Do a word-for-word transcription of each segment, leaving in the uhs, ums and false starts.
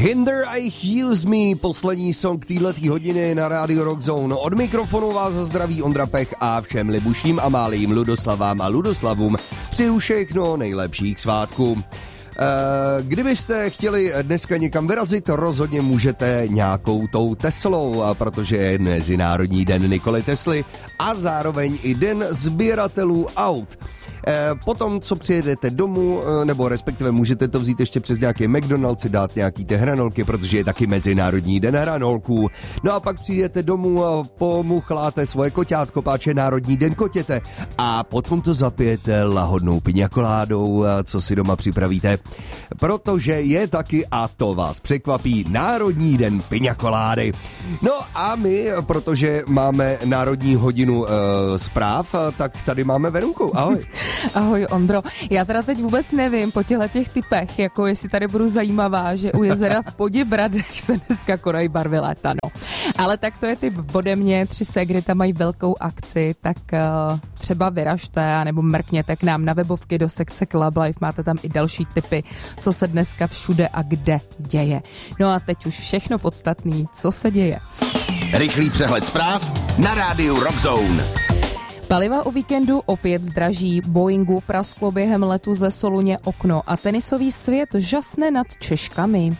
Hinder I Use Me, poslední song téhletý hodiny na rádiu Rock Zone. Od mikrofonu vás zdraví Ondra Pech a všem Libuším a Málým Ludoslavám a Ludoslavům přeju všechno nejlepších svátků. Kdybyste chtěli dneska někam vyrazit, rozhodně můžete nějakou tou Teslou, protože je Mezinárodní den Nikoly Tesly a zároveň i den sběratelů aut. Potom, co přijedete domů, nebo respektive můžete to vzít ještě přes nějaký McDonald's, dát nějaký ty hranolky, protože je taky Mezinárodní den hranolků. No a pak přijdete domů a pomuchláte svoje koťátko, páče Národní den kotěte a potom to zapijete lahodnou piňakoládou, co si doma připravíte, protože je taky, a to vás překvapí, Národní den piňakolády. No a my, protože máme Národní hodinu e, zpráv, tak tady máme Verunku. Ahoj. Ahoj Ondro, já teda teď vůbec nevím po těchto těch typech, jako jestli tady budu zajímavá, že u jezera v Poděbradech se dneska konají barvy léta, no. Ale tak to je typ ode mě, tři ségry tam mají velkou akci, tak uh, třeba vyražte, nebo mrkněte k nám na webovky do sekce Club Life, máte tam i další tipy, co se dneska všude a kde děje. No a teď už všechno podstatný, co se děje. Rychlý přehled zpráv na rádiu Rock Zone. Paliva o víkendu opět zdraží, Boeingu prasklo během letu ze Soluně okno a tenisový svět žasne nad Češkami.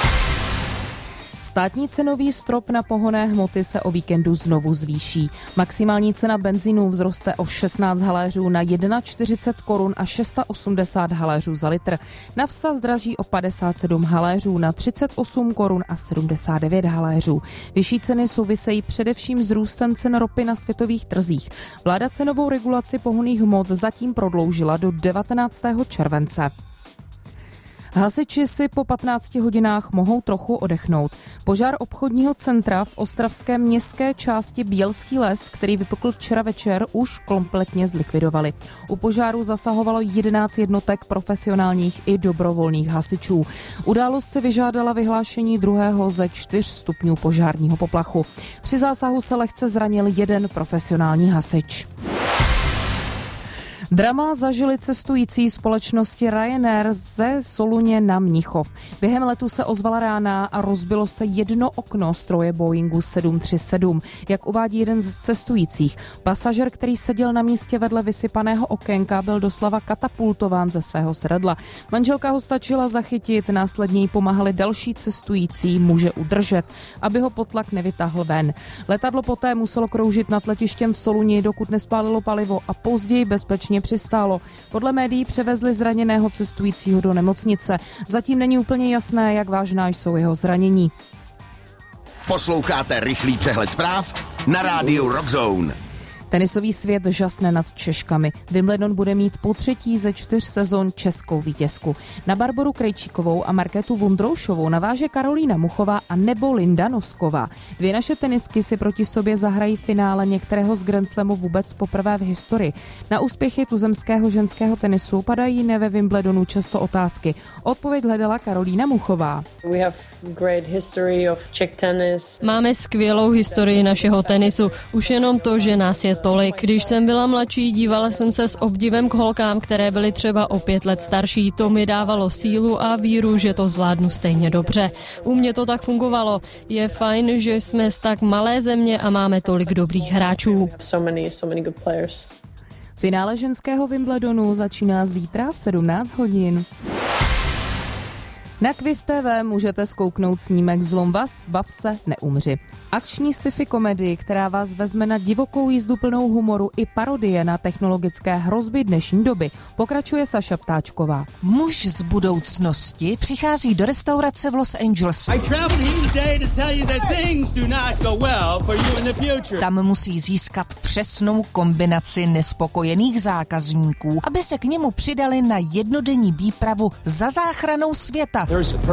Státní cenový strop na pohonné hmoty se o víkendu znovu zvýší. Maximální cena benzínu vzroste o šestnáct haléřů na čtyřicet jedna korun a osmdesát šest haléřů za litr. Nafta zdraží o padesát sedm haléřů na třicet osm korun a sedmdesát devět haléřů. Vyšší ceny souvisejí především s růstem cen ropy na světových trzích. Vláda cenovou regulaci pohonných hmot zatím prodloužila do devatenáctého července. Hasiči si po patnácti hodinách mohou trochu odechnout. Požár obchodního centra v ostravské městské části Bělský les, který vypukl včera večer, už kompletně zlikvidovali. U požáru zasahovalo jedenáct jednotek profesionálních i dobrovolných hasičů. Událost si vyžádala vyhlášení druhého ze čtyř stupňů požárního poplachu. Při zásahu se lehce zranil jeden profesionální hasič. Drama zažili cestující společnosti Ryanair ze Soluně na Mnichov. Během letu se ozvala rána a rozbilo se jedno okno stroje Boeingu sedm tři sedm. Jak uvádí jeden z cestujících, pasažer, který seděl na místě vedle vysypaného okénka, byl doslova katapultován ze svého sedadla. Manželka ho stačila zachytit, následně jí pomáhali další cestující muže udržet, aby ho potlak nevytáhl ven. Letadlo poté muselo kroužit nad letištěm v Soluni, dokud nespálilo palivo a později bezpečně přistálo. Podle médií převezli zraněného cestujícího do nemocnice. Zatím není úplně jasné, jak vážná jsou jeho zranění. Posloucháte rychlý přehled zpráv na rádiu Rock Zone. Tenisový svět žasne nad Češkami. Wimbledon bude mít po třetí ze čtyř sezon českou vítězku. Na Barboru Krejčíkovou a Markétu Vondroušovou naváže Karolína Muchová a nebo Linda Nosková. Dvě naše tenistky si proti sobě zahrají finále některého z Grand Slamu vůbec poprvé v historii. Na úspěchy tuzemského ženského tenisu padají jiné ve Wimbledonu často otázky. Odpověď hledala Karolína Muchová. We have great history of Czech tennis. Máme skvělou historii našeho tenisu. Už jenom to, že nás je tolik. Když jsem byla mladší, dívala jsem se s obdivem k holkám, které byly třeba o pět let starší. To mi dávalo sílu a víru, že to zvládnu stejně dobře. U mě to tak fungovalo. Je fajn, že jsme z tak malé země a máme tolik dobrých hráčů. So many, so many good players. Finále ženského Wimbledonu začíná zítra v sedmnáct hodin. Na Kviv T V můžete zkouknout snímek Zlom vás, bav se, neumři. Akční sci-fi komedii, která vás vezme na divokou jízdu plnou humoru i parodie na technologické hrozby dnešní doby. Pokračuje Saša Ptáčková. Muž z budoucnosti přichází do restaurace v Los Angeles. Tam musí získat přesnou kombinaci nespokojených zákazníků, aby se k němu přidali na jednodenní výpravu za záchranou světa.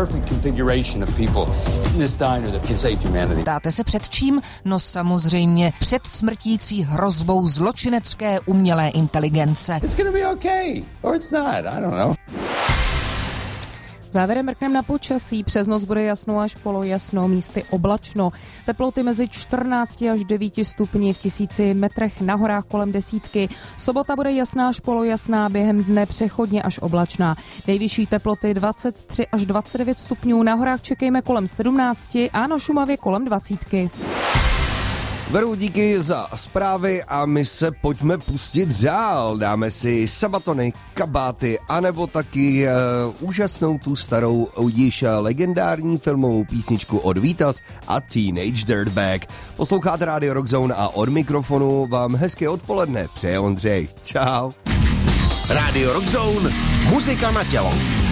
Ptáte se před čím? No samozřejmě před smrtící hrozbou zločinecké umělé inteligence. Závěrem mrknem na počasí. Přes noc bude jasno až polojasno, místy oblačno. Teploty mezi čtrnácti až devíti stupni, v tisíci metrech, na horách kolem desítky. Sobota bude jasná až polojasná, během dne přechodně až oblačná. Nejvyšší teploty dvacet tři až dvacet devět stupňů, na horách čekejme kolem sedmnácti a na Šumavě kolem dvacítky. Veru, díky za zprávy a my se pojďme pustit dál. Dáme si sabatony, kabáty, anebo taky uh, úžasnou tu starou, již legendární filmovou písničku od Vítas a Teenage Dirtbag. Posloucháte Radio Rock Zone a od mikrofonu vám hezké odpoledne přeje Ondřej. Čau. Radio Rock Zone, muzika na tělo.